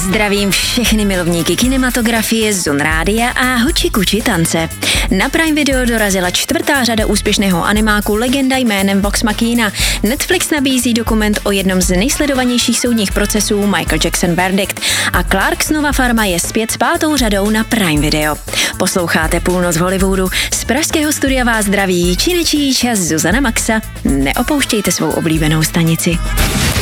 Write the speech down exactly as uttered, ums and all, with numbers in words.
Zdravím všechny milovníky kinematografie, Zone Rádia a hoči kuči tance. Na Prime Video dorazila čtvrtá řada úspěšného animáku Legenda jménem Vox Machina. Netflix nabízí dokument o jednom z nejsledovanějších soudních procesů Michael Jackson Verdict a Clarksonova farma je zpět s pátou řadou na Prime Video. Posloucháte Půlnoc v Hollywoodu. Z pražského studia vás zdraví Činečíč a Zuzana Maxa. Neopouštějte svou oblíbenou stanici.